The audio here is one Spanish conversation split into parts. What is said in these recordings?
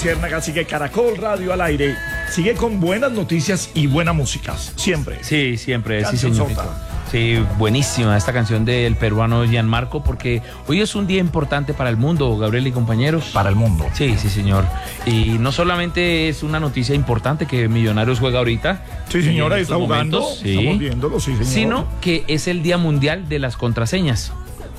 Luciérnaga, sigue Caracol Radio al aire. Sigue con buenas noticias y buena música, siempre. Sí, siempre, sí, Canción señor. sota. Sí, buenísima esta canción del peruano Gianmarco, porque hoy es un día importante para el mundo, Gabriel y compañeros. Para el mundo. Sí, sí, señor. Y no solamente es una noticia importante que Millonarios juega ahorita. Sí, señora, en está estos jugando. momentos, sí, Estamos viéndolo, sí, señor. sino que es el Día Mundial de las Contraseñas.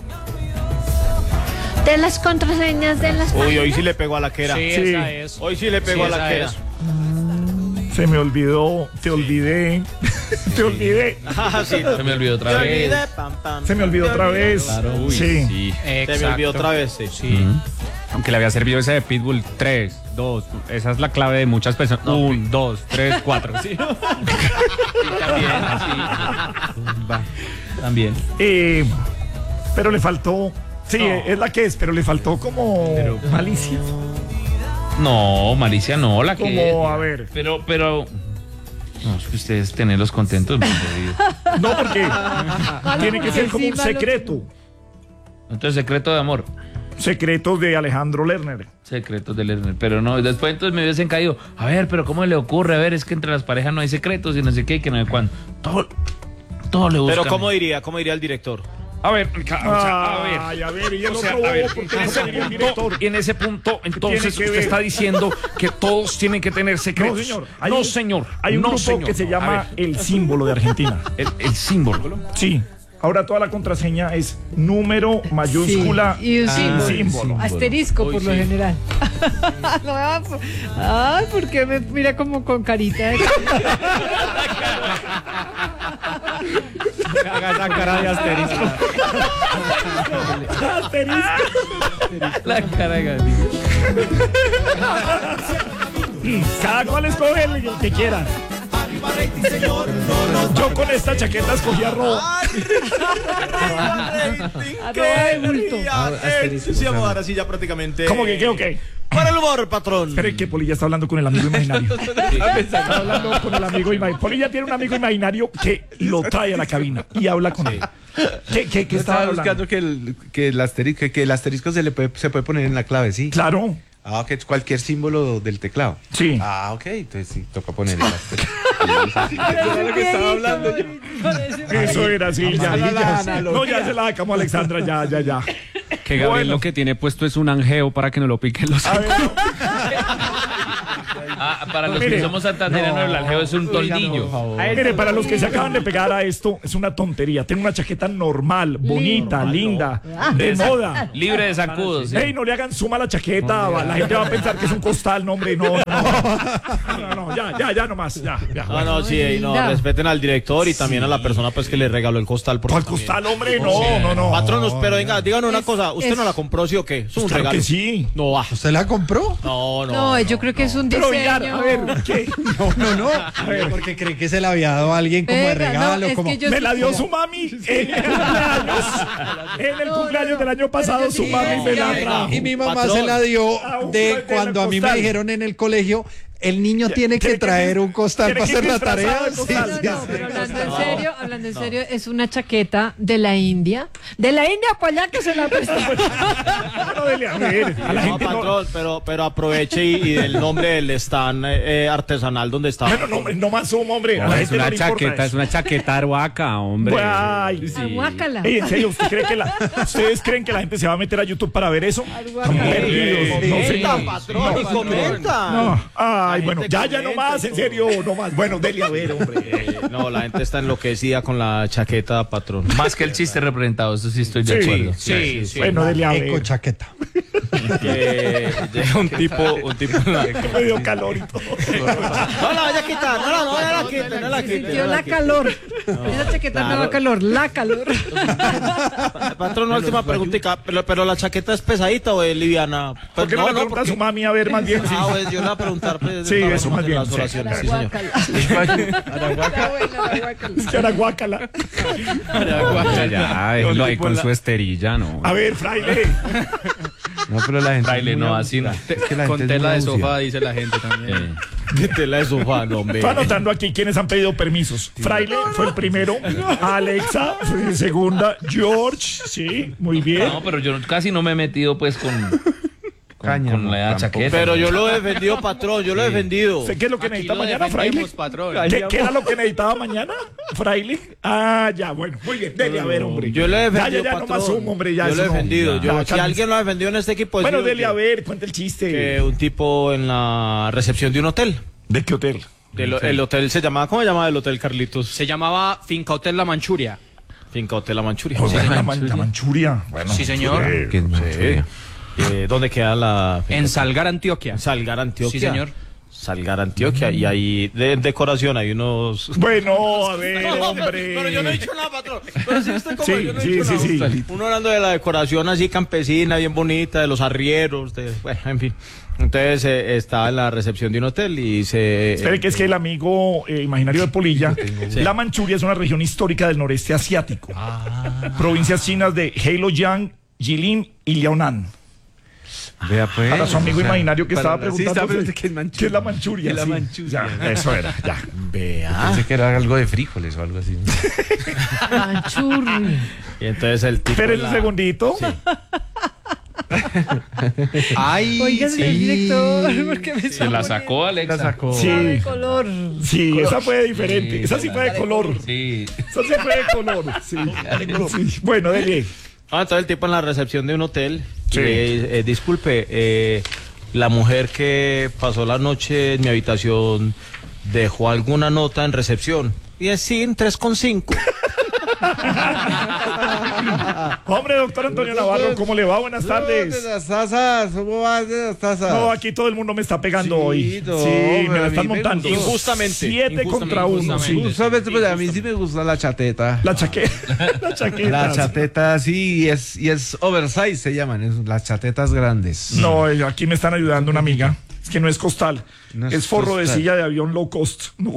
De las contraseñas de las Uy, hoy páginas. sí le pegó a la quera. Sí, Sí. esa es. Hoy sí le pegó a la quera. Se me olvidó, te olvidé. Te olvidé. Ah, sí. Se me olvidó otra Te vez. olvidé, pam, pam. Se me olvidó otra vez. Claro, uy, sí. sí. Se me olvidó otra vez, sí. Sí. Aunque le había servido ese de Pitbull 3, 2, esa es la clave de muchas personas. 1, 2, 3, 4. Sí. Sí, también, así. Va, también. Pero le faltó. Sí, No. es la que es, pero le faltó como malicia. No, Malicia no, la que... Como, a ver. Pero... No, es que ustedes tenerlos contentos, muy jodido. No, porque tiene que ser como un encima lo- secreto. Entonces, secreto de amor. Secretos de Alejandro Lerner. Secretos de Lerner. Pero no, después entonces me hubiesen caído. A ver, pero ¿cómo le ocurre? A ver, es que entre las parejas no hay secretos y no sé qué, y que no sé cuándo. Todo le buscan. Pero ¿cómo diría el director? A ver, o sea, Ay, a ver, y el O sea, otro a ver, bobo, porque en no ese sería el punto, director. y en ese punto, entonces tiene que usted ver? está diciendo que todos tienen que tener secretos. No, señor. No, señor. Hay un no, grupo señor. que se A llama ver, El Símbolo de Argentina. el símbolo. Sí. Ahora toda la contraseña es número, mayúscula Sí, y un símbolo. símbolo. Asterisco Uy, por lo sí. general. Ay, ¿por qué me mira como con carita de... Haga esa cara de asterisco. La cara de Gabriel. Cada cual escoge el que quiera. Yo con esta chaqueta escogí arroba. Arroba de bulto. Sí, vamos ahora sí ya prácticamente. ¿Cómo que qué o qué? Para el humor, patrón. Espere que Poli ya está hablando con el amigo imaginario. Está hablando con el amigo imaginario. Poli ya tiene un amigo imaginario que lo trae a la cabina y habla con él. ¿Qué estaba Estaba hablando? buscando que el asterisco se puede poner en la clave, sí. Claro. Ah, que es cualquier símbolo del teclado. Sí. Ah, ok, entonces sí, toca poner el asterisco. Era lo que estaba hablando yo. Eso era así, ya. No, ya se la sacamos, Alexandra, ya. Que Gabriel Bueno. lo que tiene puesto es un angeo para que no lo piquen los. A ver, Ah, para los Mire. que somos santanderianos, el aljeo es un toldillo. mire, para los que se acaban de pegar a esto, es una tontería. Tengo una chaqueta normal, bonita, linda, de moda. Libre de zancudos. ¿sí? Ey, no le hagan suma a la chaqueta, la gente va a pensar que es un costal, no, hombre, no, ya nomás, ya. No, sí, no, Linda. respeten al director y también a la persona pues que le regaló el costal. porque ¿Cuál también- costal, hombre? No. Patronos, pero venga, díganos una Es- cosa, ¿usted es- no la compró sí o qué? Es un Claro regalo. que sí. No, va. ¿Usted la compró? No, yo creo que es un Pero diseño. Villar, a ver, ¿qué? No. Porque creí que se la había dado a alguien como de Venga, regalo. no, es como... que yo Me sí- la dio su mami en el cumpleaños. En el cumpleaños del año pasado, su mami me la trajo. Y mi mamá Patrón. se la dio Ah, un de costal. cuando a mí me dijeron en el colegio, el niño tiene que tiene que traer ir- un costal tiene para que ir hacer la disfrazado tarea. de costal. Sí, No, pero hablando en serio, es una chaqueta de la India. De la India para allá que se la prestó. No, dele, a ver, a la No, gente no. patrón, pero aproveche y del nombre del stand artesanal donde está. Bueno, no más sumo, hombre. A la Es gente no una le importa chaqueta, es eso. una chaqueta arhuaca, hombre. Ay, Aguácala. Ey, en serio, ¿ustedes creen que la gente se va a meter a YouTube para ver eso? Están perdidos. No, Comenta, señor. patrón, y comenta. No. Ay, La bueno, gente ya comenta nomás, y en serio, nomás. Bueno, dele a ver, hombre. No, la gente está enloquecida con la chaqueta, patrón. Más que el chiste representado, eso sí estoy de acuerdo. Sí. Bueno, dele a Eco ver. chaqueta. Llega un tipo en la... Me dio calor y todo. No la vaya a quitar, no la quite, no la quite. Sintió la calor. Esa chaqueta me da claro. calor, la calor. Patrón, una última preguntita, pero la chaqueta es pesadita o es liviana. ¿Por qué no le pregunta a su mami a ver más bien? Sí. Ah, pues yo le voy a preguntar. Pues, Sí, para eso ver más bien, las sí. oraciones, sí, señor. Es que era guácala. Ya, déjelo ahí con su esterilla, ¿no? A ver, fraile. No, pero la gente. Fraile, es muy no, abusiva. así Es que la Con gente es tela muy de abusiva. sofá, dice la gente también. De tela de sofá, no, hombre. Estoy anotando aquí quienes han pedido permisos. Fraile fue el primero. Alexa fue segunda. George, sí, muy bien. No, pero yo casi no me he metido pues con la chaqueta. Pero yo lo he defendido, patrón, yo lo he defendido. ¿Qué es lo que necesita mañana, Fraile? patrón. ¿Qué era lo que necesitaba mañana, Fraile? Ah, ya, bueno, muy bien, dele a ver, hombre. Yo lo he defendido, Ya, no patrón. más humo, hombre, ya. Yo lo he eso no. defendido. Ya, Si cálmese. alguien lo ha defendido en este equipo... Bueno, yo, dele a ver, cuenta el chiste. que un tipo en la recepción de un hotel. ¿De qué hotel? El hotel se llamaba... ¿Cómo se llamaba el hotel, Carlitos? Se llamaba Finca Hotel La Manchuria. Finca Hotel La Manchuria. Oh, Sí, la Manchuria. Bueno, Sí, señor. ¿Dónde queda la...? En Salgar, Antioquia. Salgar, Antioquia. Sí, señor. Salgar, Antioquia. Y ahí de decoración hay unos... Bueno, a ver, hombre. Pero yo no he dicho nada, patrón. Pero sí, usted como Sí, yo no he sí, dicho sí, nada. sí. Uno hablando de la decoración así campesina, bien bonita, de los arrieros, bueno, en fin. Entonces estaba en la recepción de un hotel y se... Espere, que es que el amigo imaginario de Polilla, la Manchuria es una región histórica del noreste asiático. Provincias chinas de Heilongjiang, Jilin y Liaonan. Vea pues. Para su amigo o sea, imaginario que estaba para- sí, preguntando preguntando qué es Manchuria. ¿qué es la Manchuria? ¿Qué es la Sí, Manchuria? ya, eso era, ya. Vea. Pensé que era algo de frijoles o algo así. Manchurri. Y entonces el tipo... Espere en un la- segundito. Ay, Oiga, señor director, porque me Se la sacó, Alexa. La sacó. Sí, de color. sí, esa fue diferente. Esa sí fue de color. Sí. Esa sí fue de color. Sí. Sí. Bueno, dele. entonces el tipo en la recepción de un hotel. Sí. Disculpe, la mujer que pasó la noche en mi habitación dejó alguna nota en recepción. Y es sin 3,5. Hombre, doctor Antonio Navarro, ¿cómo le va? Buenas tardes. las tazas, ¿cómo vas de las tazas? No, aquí todo el mundo me está pegando Sí, hoy. no, Sí, me pero la a están mí me montando. gustó. Injustamente. 7 contra 1, sí. Justamente, pues a mí sí me gusta la chateta. La chaqueta. La chaqueta. La chateta, sí, y es oversize, se llaman, las chatetas grandes. No, aquí me están ayudando una amiga. Es que no es costal. No es es forro de costal. silla de avión low cost. No.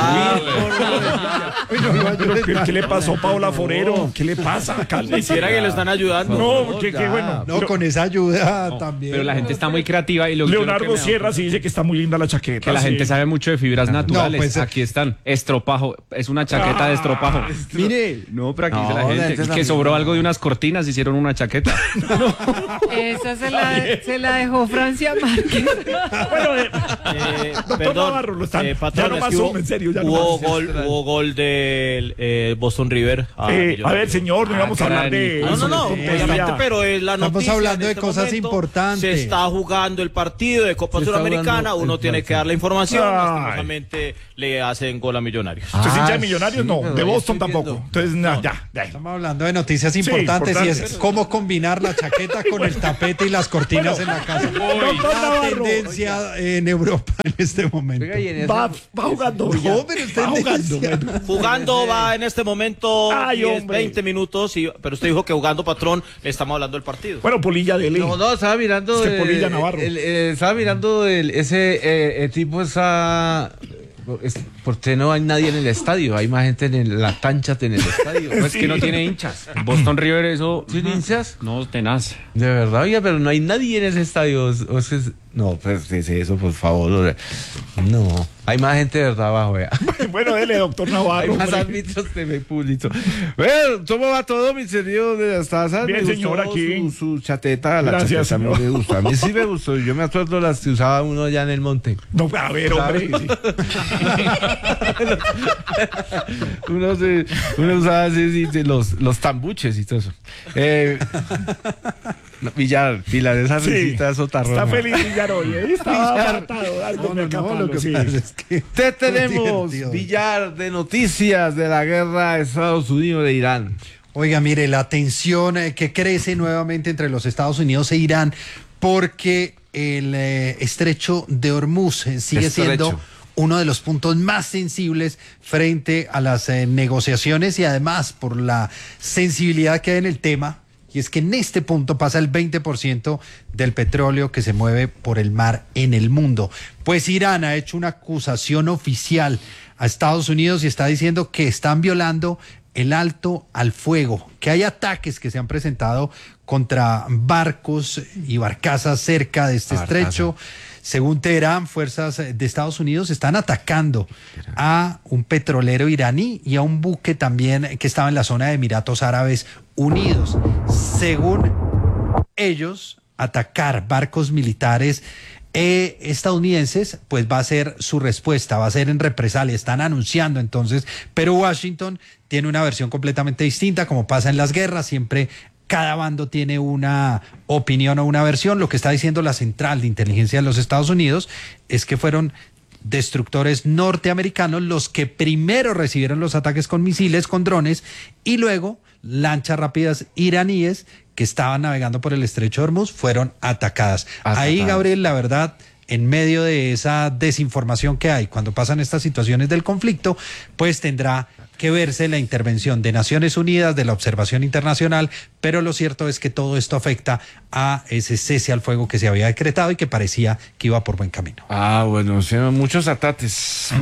Pero, ¿qué le pasó a Paola Forero? ¿Qué le pasa? Cálmese. Quisiera que le están ayudando. No, qué bueno. No, con esa ayuda también. Pero la gente está muy creativa y lo yo lo que Leonardo me da- Sierra sí dice que está muy linda la chaqueta. Que la sí. gente sabe mucho de fibras naturales. pues, Aquí están. Estropajo. Es una chaqueta de estropajo. Mire, No, pero aquí dice la No, gente. esa es la Que sobró misma. algo de unas cortinas, hicieron una chaqueta. Esa se la dejó Francia Márquez. Bueno, doctor Navarro, lo están. patrón, Ya no es más que humo, en serio, ya no hubo más. hubo gol del Boston River. A ver, señor, no íbamos a hablar de. No, eso, no, de tontería. obviamente, pero es la Estamos noticia. hablando en de este cosas momento importantes. Se está jugando el partido de Copa Se está Suramericana, jugando uno el tiene que partido. dar la información. Ay. Lastimosamente le hacen gol a Millonarios. ¿Usted es hincha de Ah, Millonarios? sí, No, pero de ahí Boston estoy tampoco. viendo. Entonces, ya. estamos hablando de noticias importantes y importantes. es cómo combinar la chaqueta con el tapete y las cortinas en la casa. Doctor La Navarro. tendencia en Europa en este momento. Oiga, y en ese- Va jugando. ya. No, pero usted Va jugando. decía- bueno. Jugando va en este momento Ay, 10, hombre. 20 minutos, pero usted dijo que jugando, patrón, le estamos hablando del partido. Bueno, Polilla, dele. No, estaba mirando. Es que Polilla Navarro. Estaba mirando ese tipo esa. ¿Por qué no hay nadie en el estadio? Hay más gente en la cancha que en el estadio. Pues que no tiene hinchas. Boston River, eso. ¿Tiene hinchas? No, tenaz. De verdad, oiga, pero no hay nadie en ese estadio. No, pues es eso, por favor. No, hay más gente de verdad abajo, vea. Bueno, dele, doctor Hay Navarro. más hombre. árbitros de público. Bueno, ¿cómo va todo, mi señor de las tazas? Bien, Me gustó señor, aquí. Su chateta, la Gracias, chateta señor. me gusta. A mí sí me gustó. Yo me acuerdo las que usaba uno allá en el monte. No, a ver, hombre. sí. Uno usaba así, sí, los tambuches y todo eso. Villar, Pilar, esa Sí. risita sotarrona. Está feliz Villar hoy, ¿eh? Está apartado. Algo me acá, lo que sí. pasa es que Te tenemos, divertido. Villar, de noticias de la guerra de Estados Unidos de Irán. Oiga, mire, la tensión que crece nuevamente entre los Estados Unidos e Irán porque el estrecho de Hormuz sigue siendo Estrecho. uno de los puntos más sensibles frente a las negociaciones y además por la sensibilidad que hay en el tema. Y es que en este punto pasa el 20% del petróleo que se mueve por el mar en el mundo. Pues Irán ha hecho una acusación oficial a Estados Unidos y está diciendo que están violando el alto al fuego, que hay ataques que se han presentado contra barcos y barcazas cerca de este estrecho. Según Teherán, fuerzas de Estados Unidos están atacando a un petrolero iraní y a un buque también que estaba en la zona de Emiratos Árabes Unidos. Según ellos, atacar barcos militares estadounidenses, pues va a ser su respuesta, va a ser en represalia, están anunciando entonces, pero Washington tiene una versión completamente distinta, como pasa en las guerras, siempre cada bando tiene una opinión o una versión. Lo que está diciendo la Central de Inteligencia de los Estados Unidos es que fueron destructores norteamericanos los que primero recibieron los ataques con misiles, con drones, y luego lanchas rápidas iraníes que estaban navegando por el estrecho de Hormuz fueron atacadas. Ahí, Gabriel, la verdad, en medio de esa desinformación que hay cuando pasan estas situaciones del conflicto, pues tendrá que verse la intervención de Naciones Unidas, de la observación internacional, pero lo cierto es que todo esto afecta a ese cese al fuego que se había decretado y que parecía que iba por buen camino. Bueno, sí, muchos ataques.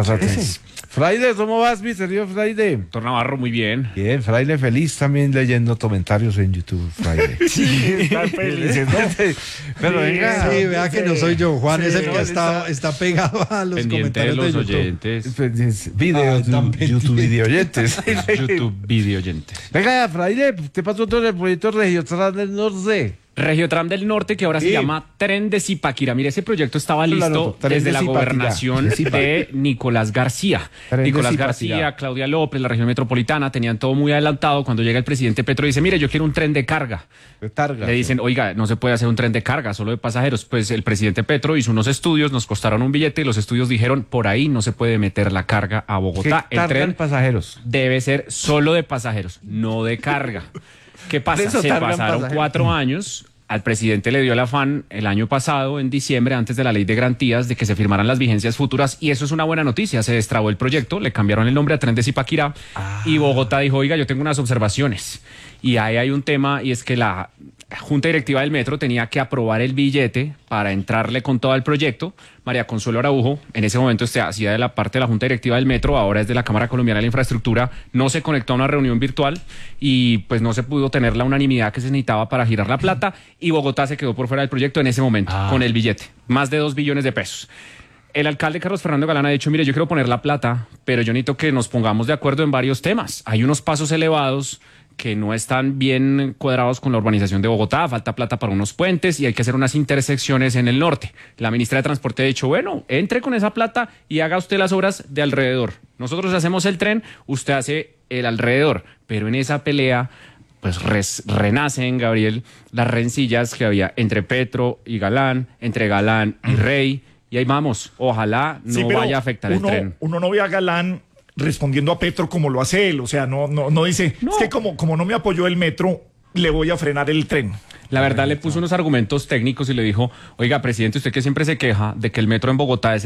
Fraile, ¿cómo vas, mi querido Fraile? Doctor Navarro, muy bien. Bien, Fraile, feliz también leyendo comentarios en YouTube, Fraile. Sí, están felices, ¿no? Pero venga. Sí, vea que no soy yo, Juan, es el que está pegado a los Pendiente de comentarios los de YouTube. oyentes. Videos, YouTube video oyentes. YouTube video oyentes. Venga, Fraile, ¿qué pasó con el proyecto Regiotran del Norte? Regiotram del Norte, que ahora se llama Tren de Zipaquirá. Mire, ese proyecto estaba listo desde la gobernación de Nicolás García. Nicolás García, Claudia López, la región metropolitana, tenían todo muy adelantado. Cuando llega el presidente Petro y dice, mire, yo quiero un tren de carga. Le dicen, oiga, no se puede hacer un tren de carga, solo de pasajeros. Pues el presidente Petro hizo unos estudios, nos costaron un billete y los estudios dijeron, por ahí no se puede meter la carga a Bogotá. El tren pasajeros debe ser solo de pasajeros, no de carga. ¿Qué pasa? Se pasaron 4 años. Al presidente le dio el afán el año pasado, en diciembre, antes de la ley de garantías, de que se firmaran las vigencias futuras, y eso es una buena noticia. Se destrabó el proyecto, le cambiaron el nombre a Tren de Zipaquirá, y Bogotá dijo, oiga, yo tengo unas observaciones. Y ahí hay un tema, y es que la Junta Directiva del Metro tenía que aprobar el billete para entrarle con todo el proyecto. María Consuelo Araujo, en ese momento hacía de la parte de la Junta Directiva del Metro, ahora es de la Cámara Colombiana de la Infraestructura, no se conectó a una reunión virtual y pues no se pudo tener la unanimidad que se necesitaba para girar la plata, y Bogotá se quedó por fuera del proyecto en ese momento, con el billete, más de 2 billones de pesos. El alcalde Carlos Fernando Galán ha dicho, mire, yo quiero poner la plata, pero yo necesito que nos pongamos de acuerdo en varios temas. Hay unos pasos elevados que no están bien cuadrados con la urbanización de Bogotá, falta plata para unos puentes y hay que hacer unas intersecciones en el norte. La ministra de Transporte ha dicho, bueno, entre con esa plata y haga usted las obras de alrededor. Nosotros hacemos el tren, usted hace el alrededor, pero en esa pelea pues renacen, Gabriel, las rencillas que había entre Petro y Galán, entre Galán y Rey, y ahí vamos, ojalá no vaya a afectar el tren. Uno no ve a Galán respondiendo a Petro como lo hace él, o sea, no dice, es que como no me apoyó el metro, le voy a frenar el tren. La verdad le puso unos argumentos técnicos y le dijo, oiga, presidente, usted que siempre se queja de que el metro en Bogotá es